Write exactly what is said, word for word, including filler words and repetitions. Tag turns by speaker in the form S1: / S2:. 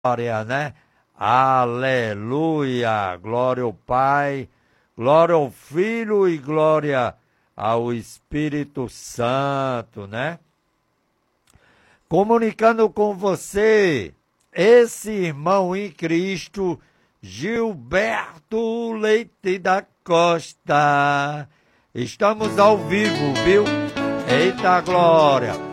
S1: glória, né? Aleluia! Glória ao Pai, glória ao Filho e glória ao Espírito Santo, né? Comunicando com você, esse irmão em Cristo, Gilberto Leite da Costa. Estamos ao vivo, viu? Eita glória!